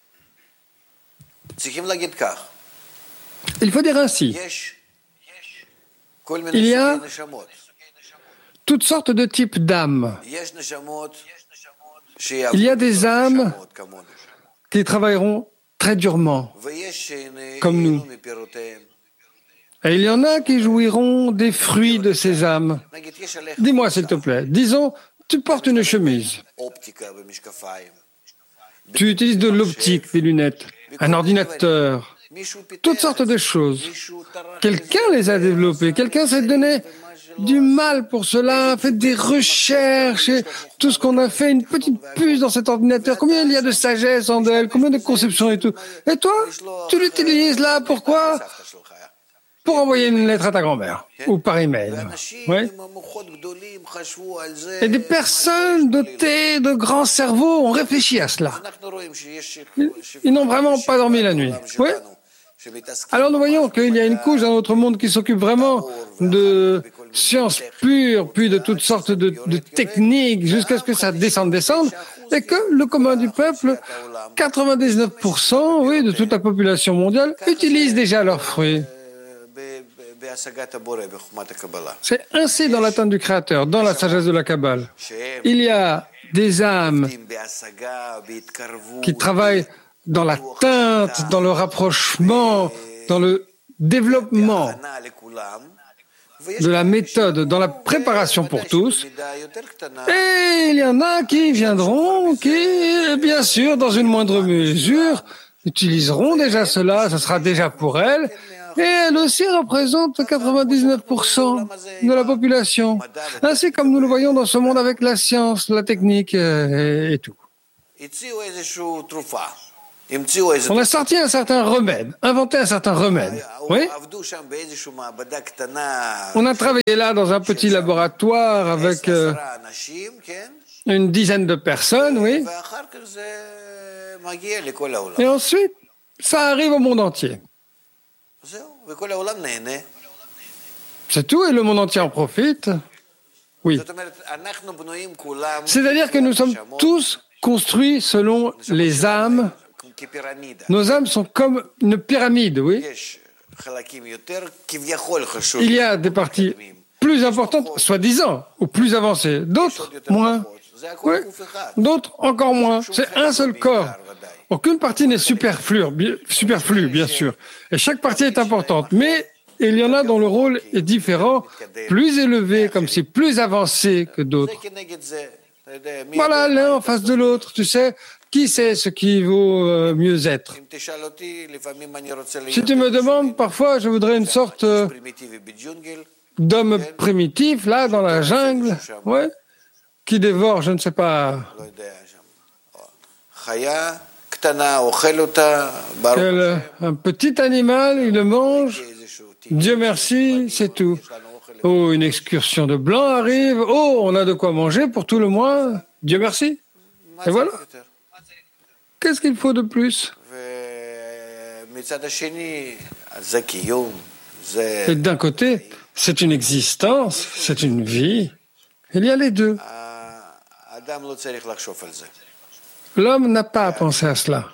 Il faut dire ainsi. Il y a toutes sortes de types d'âmes. Il y a des âmes qui travailleront très durement, comme nous. Et il y en a qui jouiront des fruits de ces âmes. Dis-moi, s'il te plaît, disons, tu portes une chemise. Tu utilises de l'optique, des lunettes, un ordinateur, toutes sortes de choses. Quelqu'un les a développées, quelqu'un s'est donné du mal pour cela, fait des recherches, et tout ce qu'on a fait, une petite puce dans cet ordinateur, combien il y a de sagesse en elle, combien de conceptions et tout. Et toi, tu l'utilises là, pourquoi? Pour envoyer une lettre à ta grand-mère, ou par email. Oui. Et des personnes dotées de grands cerveaux ont réfléchi à cela. Ils, ils n'ont vraiment pas dormi la nuit. Oui. Alors nous voyons qu'il y a une couche dans notre monde qui s'occupe vraiment de sciences pures, puis de toutes sortes de, de techniques, jusqu'à ce que ça descende, descende, et que le commun du peuple, quatre-vingt-dix-neuf pour cent, oui, de toute la population mondiale, utilise déjà leurs fruits. C'est ainsi dans l'atteinte du Créateur, dans la sagesse de la Kabbale. Il y a des âmes qui travaillent dans l'atteinte, dans le rapprochement, dans le développement de la méthode, dans la préparation pour tous. Et il y en a qui viendront, qui, bien sûr, dans une moindre mesure, utiliseront déjà cela, ce sera déjà pour elles. Et elle aussi représente quatre-vingt-dix-neuf pour cent de la population. Ainsi comme nous le voyons dans ce monde avec la science, la technique et, et tout. On a sorti un certain remède, inventé un certain remède. Oui. On a travaillé là dans un petit laboratoire avec euh, une dizaine de personnes, oui. Et ensuite, ça arrive au monde entier. C'est tout, et le monde entier en profite. Oui. C'est-à-dire que nous sommes tous construits selon les âmes. Nos âmes sont comme une pyramide, oui. Il y a des parties plus importantes, soi-disant, ou plus avancées, d'autres moins. Oui. D'autres encore moins. C'est un seul corps. Aucune partie n'est superflue, superflue, bien sûr. Et chaque partie est importante. Mais il y en a dont le rôle est différent, plus élevé, comme si plus avancé que d'autres. Voilà, l'un en face de l'autre, tu sais. Qui sait ce qui vaut euh, mieux être? Si tu me demandes, parfois, je voudrais une sorte euh, d'homme primitif, là, dans la jungle, ouais, qui dévore, je ne sais pas. Quel, un petit animal, il le mange. Dieu merci, c'est tout. Oh, une excursion de blanc arrive. Oh, on a de quoi manger pour tout le mois. Dieu merci. Et voilà. Qu'est-ce qu'il faut de plus? Et d'un côté, c'est une existence, c'est une vie. Il y a les deux. L'homme n'a pas à penser à cela.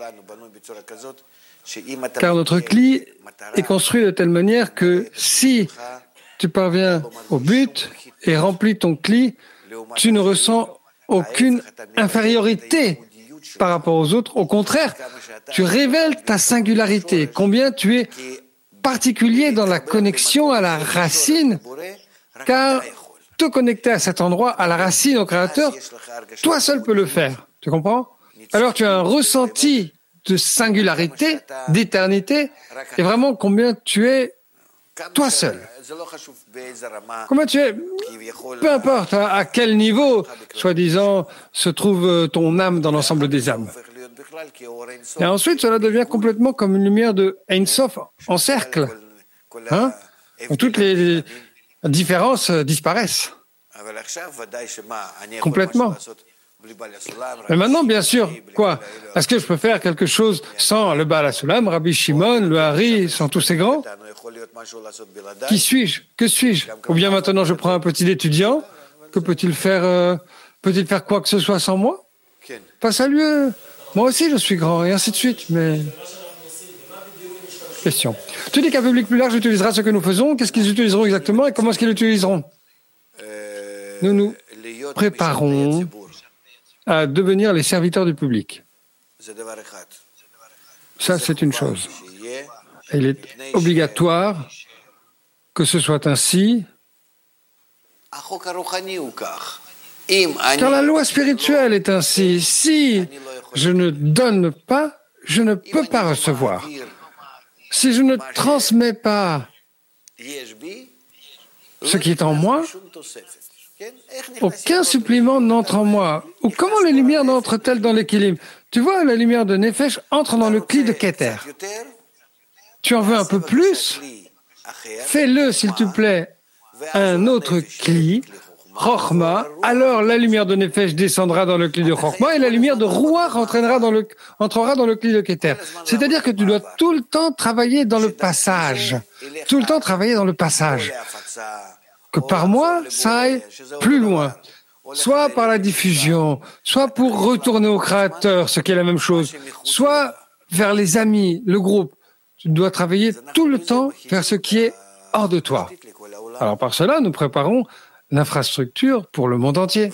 Car notre cli est construit de telle manière que si tu parviens au but et remplis ton cli, tu ne ressens aucune infériorité par rapport aux autres. Au contraire, tu révèles ta singularité, combien tu es particulier dans la connexion à la racine, car te connecter à cet endroit, à la racine, au Créateur, toi seul peux le faire. Tu comprends? Alors tu as un ressenti de singularité, d'éternité, et vraiment combien tu es toi seul. Comment tu es? Peu importe à, à quel niveau, soi-disant, se trouve ton âme dans l'ensemble des âmes. Et ensuite, cela devient complètement comme une lumière de Ein Sof en cercle, hein, où toutes les différences disparaissent complètement. Mais maintenant, bien sûr, quoi? Est-ce que je peux faire quelque chose sans le Baal HaSulam, Rabbi Shimon, le Hari, sans tous ces grands? Qui suis-je? Que suis-je? Ou bien maintenant je prends un petit étudiant, que peut-il faire, euh, peut-il faire quoi que ce soit sans moi? Pas à lui. Moi aussi je suis grand, et ainsi de suite, mais... Question. Tu dis qu'un public plus large utilisera ce que nous faisons, qu'est-ce qu'ils utiliseront exactement et comment est-ce qu'ils l'utiliseront? Nous nous préparons à devenir les serviteurs du public. Ça, c'est une chose. Il est obligatoire que ce soit ainsi, car la loi spirituelle est ainsi. Si je ne donne pas, je ne peux pas recevoir. Si je ne transmets pas ce qui est en moi, aucun supplément n'entre en moi. Ou comment les lumières n'entrent-elles dans l'équilibre? Tu vois, la lumière de Nefesh entre dans le cli de Keter. Tu en veux un peu plus? Fais-le, s'il te plaît, un autre cli, Chochma, alors la lumière de Nefesh descendra dans le cli de Chochma et la lumière de Ruach entraînera dans le, entrera dans le cli de Keter. C'est-à-dire que tu dois tout le temps travailler dans le passage. Tout le temps travailler dans le passage. Que par moi, ça aille plus loin. Soit par la diffusion, soit pour retourner au Créateur, ce qui est la même chose, soit vers les amis, le groupe. Tu dois travailler tout le temps vers ce qui est hors de toi. Alors par cela, nous préparons l'infrastructure pour le monde entier.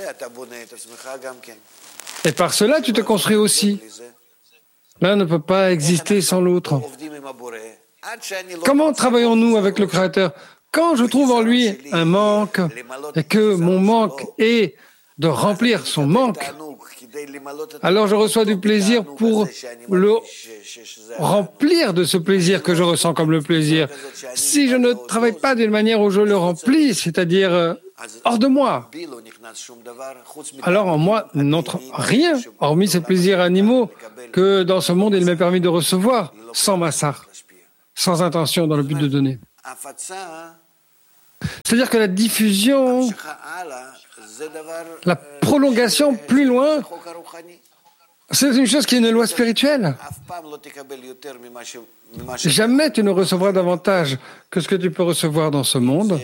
Et par cela, tu te construis aussi. L'un ne peut pas exister sans l'autre. Comment travaillons-nous avec le Créateur? Quand je trouve en lui un manque et que mon manque est de remplir son manque, alors je reçois du plaisir pour le remplir de ce plaisir que je ressens comme le plaisir. Si je ne travaille pas d'une manière où je le remplis, c'est-à-dire hors de moi. Alors en moi n'entre rien, hormis ces plaisirs animaux que dans ce monde il m'est permis de recevoir, sans massar, sans intention dans le but de donner. C'est-à-dire que la diffusion, la prolongation plus loin, c'est une chose qui est une loi spirituelle. Jamais tu ne recevras davantage que ce que tu peux recevoir dans ce monde,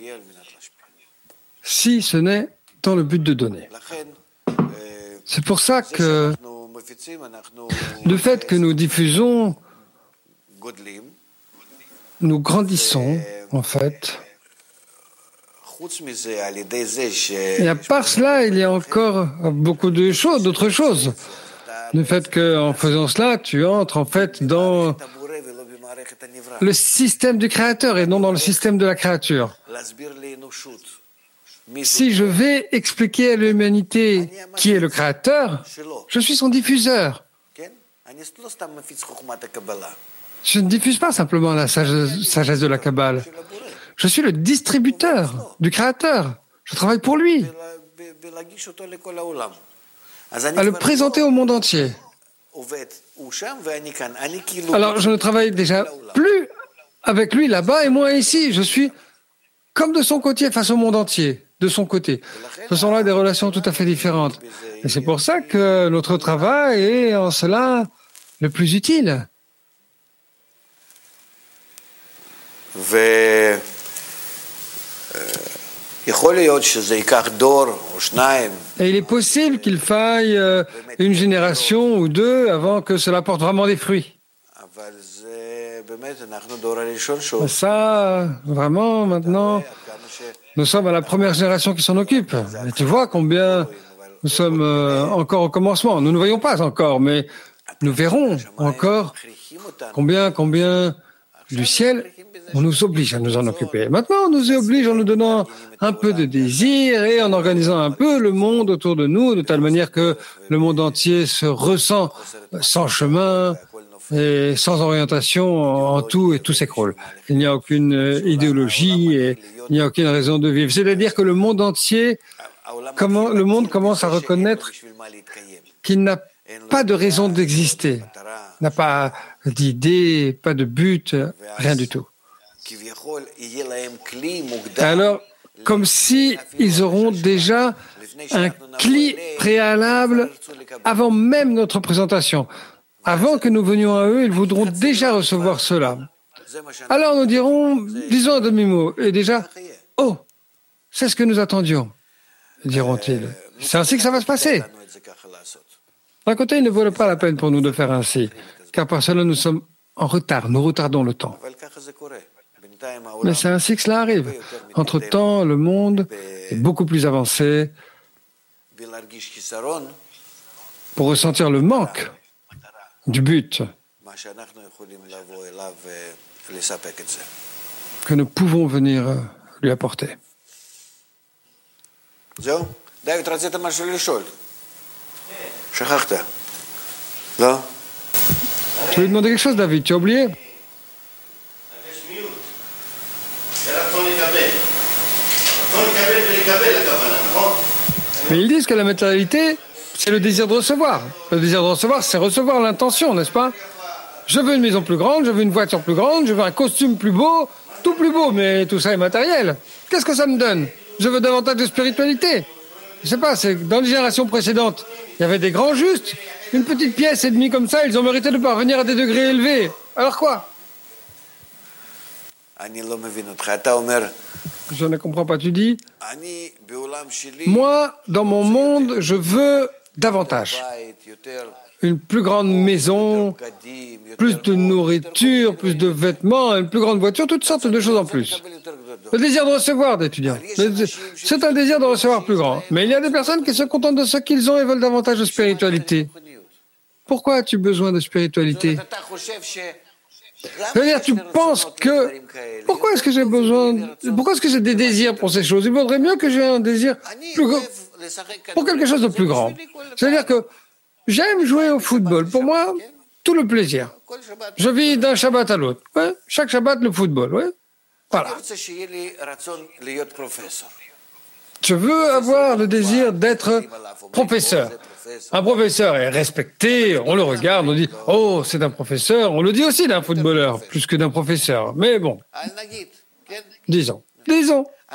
si ce n'est dans le but de donner. C'est pour ça que le fait que nous diffusons, nous grandissons, en fait. Et à part cela, il y a encore beaucoup de choses, d'autres choses. Le fait qu'en faisant cela, tu entres en fait dans le système du Créateur et non dans le système de la créature. Si je vais expliquer à l'humanité qui est le Créateur, je suis son diffuseur. Je ne diffuse pas simplement la sagesse de la Kabbale. Je suis le distributeur du Créateur. Je travaille pour lui, à le présenter au monde entier. Alors, je ne travaille déjà plus avec lui là-bas et moi ici. Je suis comme de son côté face au monde entier, de son côté. Ce sont là des relations tout à fait différentes. Et c'est pour ça que notre travail est en cela le plus utile. Et il est possible qu'il faille euh, une génération ou deux avant que cela porte vraiment des fruits. Mais ça, vraiment, maintenant, nous sommes à la première génération qui s'en occupe. Et tu vois combien nous sommes euh, encore au commencement. Nous ne voyons pas encore, mais nous verrons encore combien, combien du ciel on nous oblige à nous en occuper. Maintenant, on nous oblige en nous donnant un peu de désir et en organisant un peu le monde autour de nous, de telle manière que le monde entier se ressent sans chemin et sans orientation en tout et tout s'écroule. Il n'y a aucune idéologie et il n'y a aucune raison de vivre. C'est-à-dire que le monde entier, comment, le monde commence à reconnaître qu'il n'a pas de raison d'exister, n'a pas d'idée, pas de but, rien du tout. Alors, comme si ils auront déjà un cli préalable avant même notre présentation. Avant que nous venions à eux, ils voudront déjà recevoir cela. Alors nous dirons, disons un demi-mot, et déjà, oh, c'est ce que nous attendions, diront-ils. C'est ainsi que ça va se passer. D'un côté, il ne vaut pas la peine pour nous de faire ainsi, car par cela nous sommes en retard, nous retardons le temps. Mais c'est ainsi que cela arrive. Entre-temps, le monde est beaucoup plus avancé pour ressentir le manque du but que nous pouvons venir lui apporter. Tu veux demander quelque chose, David? Tu as oublié? Mais ils disent que la matérialité, c'est le désir de recevoir. Le désir de recevoir, c'est recevoir l'intention, n'est-ce pas? Je veux une maison plus grande, je veux une voiture plus grande, je veux un costume plus beau, tout plus beau, mais tout ça est matériel. Qu'est-ce que ça me donne? Je veux davantage de spiritualité. Je ne sais pas, c'est dans les générations précédentes, il y avait des grands justes, une petite pièce et demie comme ça, ils ont mérité de parvenir à des degrés élevés. Alors quoi? Je ne comprends pas, tu dis, moi, dans mon monde, je veux davantage. Une plus grande maison, plus de nourriture, plus de vêtements, une plus grande voiture, toutes sortes de choses en plus. Le désir de recevoir d'étudiants, c'est un désir de recevoir plus grand. Mais il y a des personnes qui se contentent de ce qu'ils ont et veulent davantage de spiritualité. Pourquoi as-tu besoin de spiritualité? C'est-à-dire, tu penses que... Pourquoi est-ce que j'ai besoin... Pourquoi est-ce que j'ai des désirs pour ces choses? Il vaudrait mieux que j'ai un désir plus grand... pour quelque chose de plus grand. C'est-à-dire que j'aime jouer au football. Pour moi, tout le plaisir. Je vis d'un Shabbat à l'autre. Ouais. Chaque Shabbat, le football. Ouais. Voilà. Je veux avoir le désir d'être professeur. Un professeur est respecté, on le regarde, on dit « Oh, c'est un professeur ». On le dit aussi d'un footballeur, plus que d'un professeur. Mais bon, disons, disons.